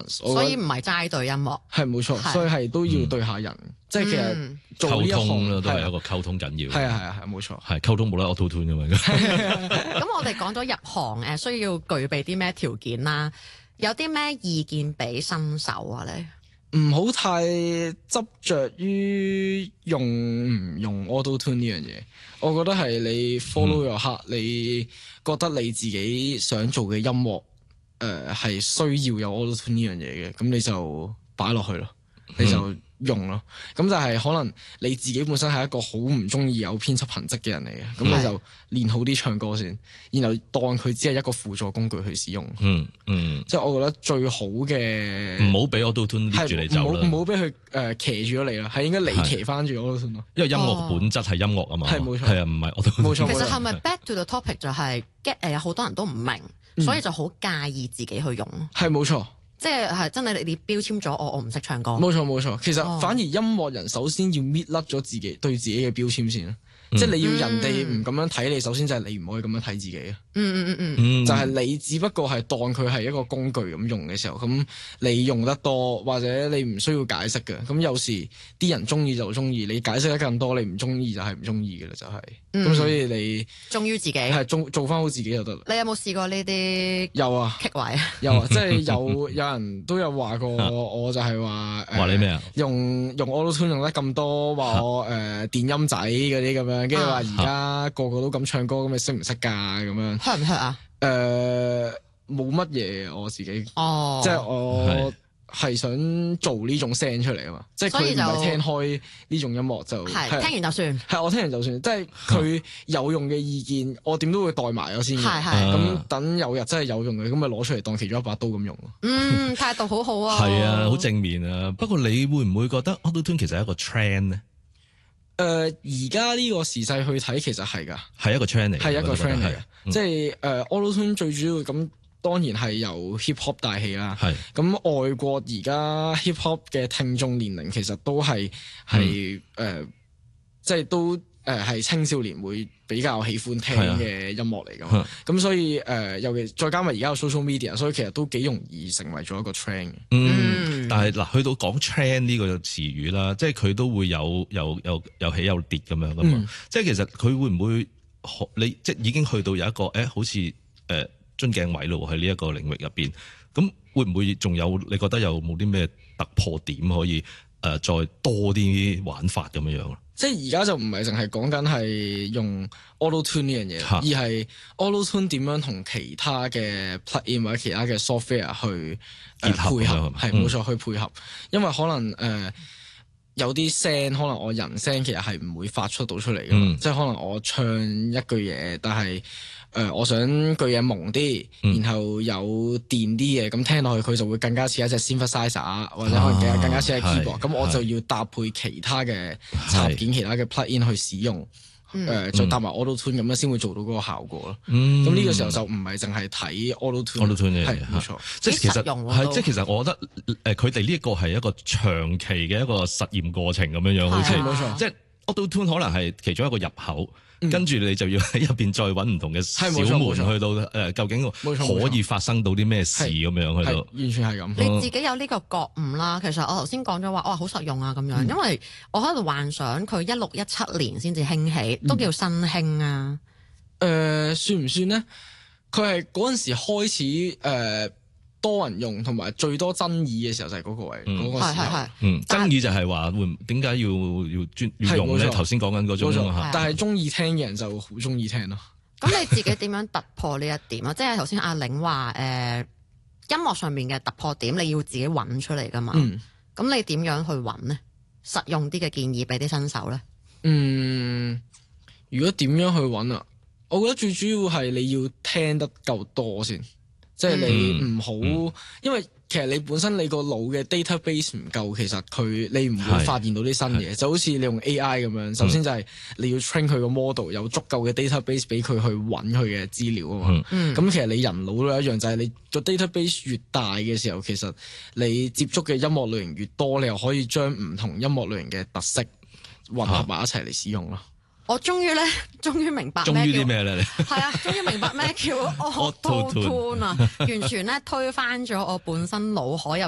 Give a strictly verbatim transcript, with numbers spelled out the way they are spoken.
balance。 所以唔係齋對音樂， 係冇錯，所以係都要對下人，嗯、即係其實做呢一行溝通啦，都係一個溝通緊要。 係啊係啊係冇錯， 係溝通冇得 auto tune 㗎嘛。 咁我哋講咗入行誒，需要具備啲咩條件啦？有啲咩意見俾新手啊？你？ 唔好太執着於用唔用 Auto Tune 呢樣嘢，我覺得係你 follow your heart，嗯、你覺得你自己想做嘅音樂誒係需要有 Auto Tune 呢樣嘢嘅，咁你就擺落去咯，你就用咯。咁、嗯、就係可能你自己本身係一個好唔中意有編輯痕跡嘅人嚟嘅，咁、嗯、你就練好啲唱歌先，然後當佢只係一個輔助工具去使用。嗯嗯，即係我覺得最好嘅， 唔好俾 Auto Tune 拎住你走啦， 唔好俾佢誒騎住咗你啦，係應該你騎翻住 Auto Tune 咯。 因為音樂本質係音樂啊嘛， 係冇錯， 係啊，唔係 Auto Tune。 冇錯， 其實係咪 back to the topic 就係 get 誒有好多人都唔明，嗯、所以就好介意自己去用。 係冇錯。 即係係真係你你標籤咗我，我唔識唱歌。 冇錯冇錯，其實反而音樂人首先要搣甩咗自己對自己嘅標籤先，嗯、即係你要人哋唔咁樣睇你，首先就係你唔可以咁樣睇自己啊。嗯嗯嗯嗯，就係你只不過係當佢係一個工具咁用嘅時候，咁你用得多或者你唔需要解釋嘅，咁有時啲人中意就中意，你解釋得更多，你唔中意就係唔中意嘅啦，就係、是。咁、嗯、所以你忠於自己係做做翻好自己就得啦。 你有冇試過呢啲？ 有啊， 棘位啊， 有啊，即係有有人都有話過我，我就係話誒， 話你咩啊？ 用用 Auto Tune 用得咁多，話我誒、呃、電音仔嗰啲咁樣，跟住話而家個個都咁唱歌，咁你識唔識㗎？咁樣 hurt 唔 hurt 啊？ 誒、呃，冇乜嘢我自己， 哦， 即係我。係想做呢種聲出嚟啊嘛，即係佢唔係聽開呢種音樂就係聽完就算， 係我聽完就算，即係佢有用嘅意見，我點都會袋埋咗先嘅。係係咁等有日真係有用嘅，咁咪攞出嚟當其中一把刀咁用咯。嗯， 態度好好啊。 係啊，好正面啊。不過你會唔會覺得 Auto Tune 其實係一個 trend 咧？ 誒，而家呢個時勢去睇，其實係㗎， 係一個 trend 嚟， 係一個 trend 嚟嘅，即係誒 Auto Tune 最主要咁。當然係由 hip hop 帶起啦，咁是外國而家 hip hop 嘅聽眾年齡其實都係係誒，即係都誒係青少年會比較喜歡聽嘅音樂嚟㗎嘛，咁、啊、所以誒、呃、尤其再加埋而家有 social media，所以其實都幾容易成為咗一個 trend 嘅。嗯， 但係嗱，去到講 trend 呢個詞語啦，即係佢都會有有有有起有跌咁樣㗎嘛，嗯、即係其實佢會唔會你即係已經去到有一個誒、欸、好似誒。呃樽頸位咯，喺呢一個領域入邊，咁會唔會仲有？你覺得有冇啲咩突破點可以誒、呃、再多啲玩法咁樣樣？ 即係而家就唔係淨係講緊係用 Auto Tune 呢樣嘢，哈而係 Auto Tune 點樣同其他嘅 plugin 或者其他嘅 software 去、呃、 結合配合，係冇錯、 嗯、 去配合，因為可能誒、呃、有啲聲可能我人聲其實係唔會發出到出嚟嘅，嗯、即係可能我唱一句嘢，但係。誒、呃，我想句嘢朦啲，嗯、然後有電啲嘅，咁聽落去佢就會更加似一隻 synthesizer，或者可能更加更加似一隻 keyboard，咁我就要搭配其他嘅插件、是其他嘅 plug-in 去使用，誒、嗯呃，再搭埋 Auto Tune 咁樣先會做到嗰個效果咯。咁呢、嗯、個時候就唔係淨係睇 Auto Tune，Auto Tune 係冇錯。 即係其實係，即係其實我覺得誒，佢哋呢一個係一個長期嘅一個實驗過程咁樣樣，好似冇錯， 即係 Auto Tune 可能係其中一個入口。跟住你就要喺入邊再揾唔同嘅小門去到誒、呃，究竟可以發生到啲咩事咁樣去到？ 完全係咁。 你自己有呢個覺悟啦。其實我頭先講咗話，哇，好實用啊咁樣。嗯、因為我喺度幻想佢一六一七年先至興起，都叫新興啊。 誒、呃，算唔算呢？佢係嗰陣時開始誒。呃多人用同埋最多爭議嘅時候就係嗰個位，嗰、嗯、個時候， 嗯，爭議就係話會點解要要專要用咧？頭先講緊嗰種， 錯但係中意聽嘅人就好中意聽咯。 咁你自己點樣突破呢一點啊？即係頭先阿玲話誒，音樂上面嘅突破點你要自己揾出嚟噶嘛？咁、嗯、你點樣去揾呢？實用啲嘅建議俾啲新手咧？嗯， 如果點樣去揾啊？我覺得最主要係你要聽得夠多先。即係你唔好，嗯嗯、因為其實你本身你個腦嘅 database 唔夠，其實佢你唔會發現到啲新嘢，就好似你用 A I 咁樣。嗯、首先就係你要 train 佢個 model 有足夠嘅 database 俾佢去揾佢嘅資料啊嘛。咁、嗯嗯、其實你人腦都一樣，就係、是、你個 database 越大嘅時候，其實你接觸嘅音樂類型越多，你又可以將唔同音樂類型嘅特色混合埋一齊嚟使用咯。 我終於咧，終於明白咩叫， 終於啲咩咧？你係啊，終於明白咩叫 Auto Tune 啊！完全咧推翻咗我本身腦海入